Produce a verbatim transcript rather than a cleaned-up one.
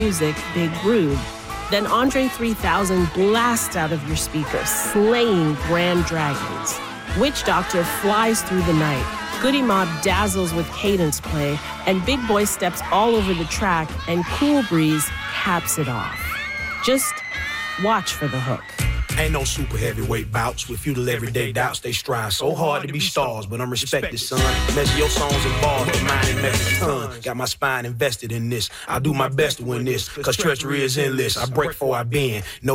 music, Big Groove. Then Andre three thousand blasts out of your speakers, slaying grand dragons. Witch Doctor flies through the night. Goody Mob dazzles with cadence play, and Big Boy steps all over the track, and Cool Breeze caps it off. Just watch for the hook. Ain't no super heavyweight bouts with feudal everyday doubts. They strive so hard to be stars, but I'm respected, son. Measure your songs and bars, but mine ain't measured ton. Got my spine invested in this. I'll do my best to win this, cause treachery is endless. I break before I bend. No